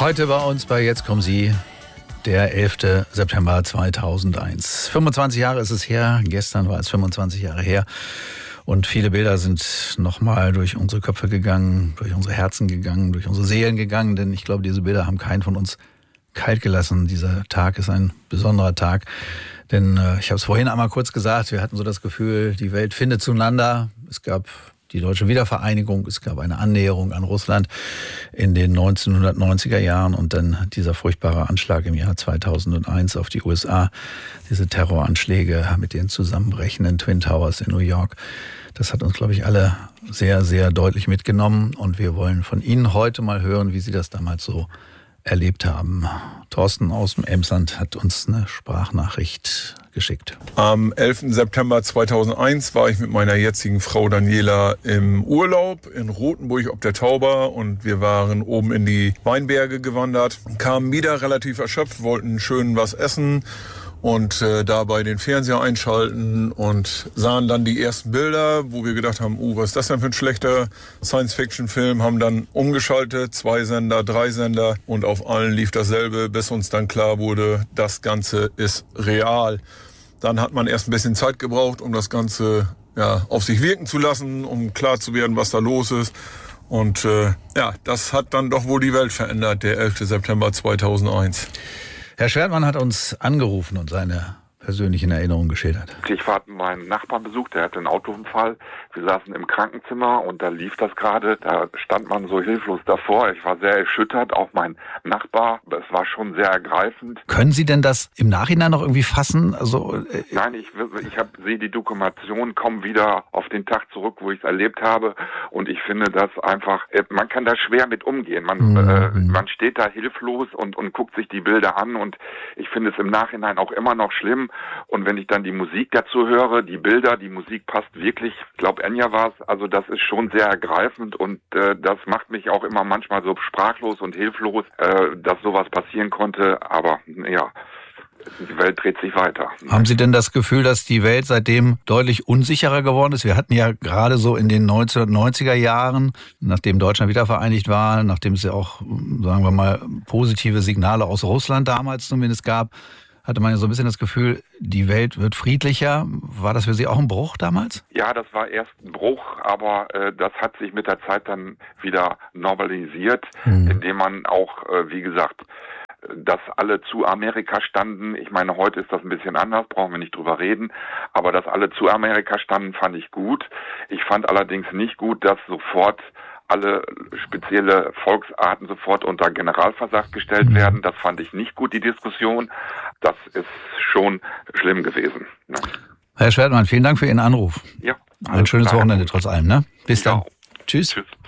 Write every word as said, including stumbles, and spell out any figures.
Heute bei uns bei Jetzt kommen Sie, der elfte September zweitausendeins. fünfundzwanzig Jahre ist es her, gestern war es fünfundzwanzig Jahre her. Und viele Bilder sind nochmal durch unsere Köpfe gegangen, durch unsere Herzen gegangen, durch unsere Seelen gegangen. Denn ich glaube, diese Bilder haben keinen von uns kalt gelassen. Dieser Tag ist ein besonderer Tag. Denn äh, ich habe es vorhin einmal kurz gesagt, wir hatten so das Gefühl, die Welt findet zueinander. Es gab die deutsche Wiedervereinigung, es gab eine Annäherung an Russland in den neunzehnhundertneunziger Jahren und dann dieser furchtbare Anschlag im Jahr zweitausendeins auf die U S A, diese Terroranschläge mit den zusammenbrechenden Twin Towers in New York. Das hat uns, glaube ich, alle sehr, sehr deutlich mitgenommen und wir wollen von Ihnen heute mal hören, wie Sie das damals so erlebt haben. Thorsten aus dem Emsland hat uns eine Sprachnachricht geschickt. Am elften September zweitausendeins war ich mit meiner jetzigen Frau Daniela im Urlaub in Rothenburg ob der Tauber und wir waren oben in die Weinberge gewandert, kamen wieder relativ erschöpft, wollten schön was essen und äh, dabei den Fernseher einschalten und sahen dann die ersten Bilder, wo wir gedacht haben, uh, was ist das denn für ein schlechter Science-Fiction-Film, haben dann umgeschaltet, zwei Sender, drei Sender und auf allen lief dasselbe, bis uns dann klar wurde, das Ganze ist real. Dann hat man erst ein bisschen Zeit gebraucht, um das Ganze ja, auf sich wirken zu lassen, um klar zu werden, was da los ist. Und äh, ja, das hat dann doch wohl die Welt verändert, der elfte September zweitausendeins. Herr Schwertmann hat uns angerufen und seine persönlichen Erinnerungen geschildert. Ich war meinen Nachbarn besucht, der hatte einen Autounfall. Wir saßen im Krankenzimmer und da lief das gerade. Da stand man so hilflos davor. Ich war sehr erschüttert, auch mein Nachbar. Es war schon sehr ergreifend. Können Sie denn das im Nachhinein noch irgendwie fassen? Also, äh Nein, ich, ich hab, sehe die Dokumentation, komme wieder auf den Tag zurück, wo ich es erlebt habe. Und ich finde das einfach, man kann da schwer mit umgehen. Man, mhm. äh, man steht da hilflos und, und guckt sich die Bilder an. Und ich finde es im Nachhinein auch immer noch schlimm. Und wenn ich dann die Musik dazu höre, die Bilder, die Musik passt wirklich, ich glaube Enya war es, also das ist schon sehr ergreifend und äh, das macht mich auch immer manchmal so sprachlos und hilflos, äh, dass sowas passieren konnte, aber ja, die Welt dreht sich weiter. Haben Sie denn das Gefühl, dass die Welt seitdem deutlich unsicherer geworden ist? Wir hatten ja gerade so in den neunzehnhundertneunziger Jahren, nachdem Deutschland wiedervereinigt war, nachdem es ja auch, sagen wir mal, positive Signale aus Russland damals zumindest gab, hatte man ja so ein bisschen das Gefühl, die Welt wird friedlicher. War das für Sie auch ein Bruch damals? Ja, das war erst ein Bruch, aber äh, das hat sich mit der Zeit dann wieder normalisiert, mhm. indem man auch, äh, wie gesagt, dass alle zu Amerika standen. Ich meine, heute ist das ein bisschen anders, brauchen wir nicht drüber reden. Aber dass alle zu Amerika standen, fand ich gut. Ich fand allerdings nicht gut, dass sofort alle spezielle Volksarten sofort unter Generalverdacht gestellt werden. Das fand ich nicht gut, die Diskussion. Das ist schon schlimm gewesen. Ne? Herr Schwertmann, vielen Dank für Ihren Anruf. Ja. Ein schönes Wochenende trotz allem. Ne? Bis dann. Ja. Tschüss. Tschüss.